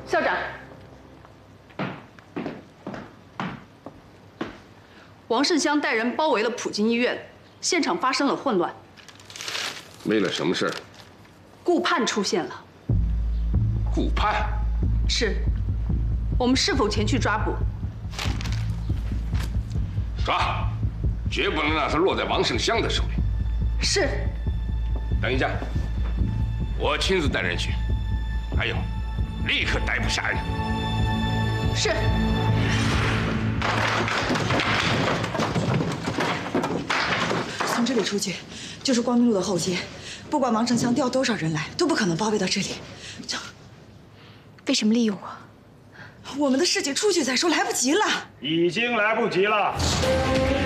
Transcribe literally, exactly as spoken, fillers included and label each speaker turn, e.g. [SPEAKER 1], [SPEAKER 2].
[SPEAKER 1] 校长，王胜香带人包围了普京医院，现场发生了混乱。
[SPEAKER 2] 为了什么事儿？
[SPEAKER 1] 顾盼出现了。
[SPEAKER 2] 顾盼？
[SPEAKER 1] 是。我们是否前去抓捕？
[SPEAKER 2] 抓，绝不能让他落在王胜香的手里。
[SPEAKER 1] 是。
[SPEAKER 2] 等一下，我亲自带人去。还有，立刻逮捕杀人。
[SPEAKER 1] 是。
[SPEAKER 3] 从这里出去就是光明路的后街，不管王胜香调多少人来，都不可能包围到这里。
[SPEAKER 4] 为什么利用我？
[SPEAKER 3] 我们的事情出去再说，来不及了。
[SPEAKER 5] 已经来不及了。